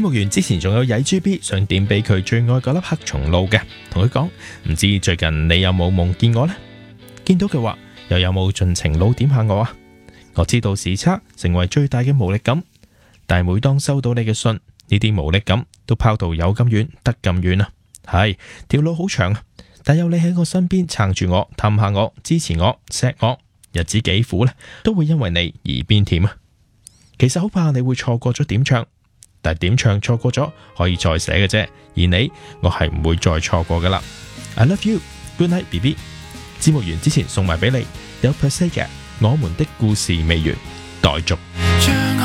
節目完之前仲有曳豬 B 想點俾佢最愛嗰粒黑松露嘅，同佢講唔知最近你有冇夢見我呢？見到嘅話又有冇盡情露點下我啊？我知道時差成為最大嘅無力感，但係每當收到你嘅信，呢啲無力感都拋到有咁遠得咁遠啊！係條路好長啊，但有你喺我身邊撐住我、氹下我、支持我、錫我，日子幾苦呢，都會因為你而變甜啊！其實好怕你會錯過咗點唱，但係點唱錯過咗可以再寫嘅啫，而你我係唔會再錯過噶啦。I love you，Good night BB。節目完之前送埋俾你，有 per se 嘅我們的故事未完，待續。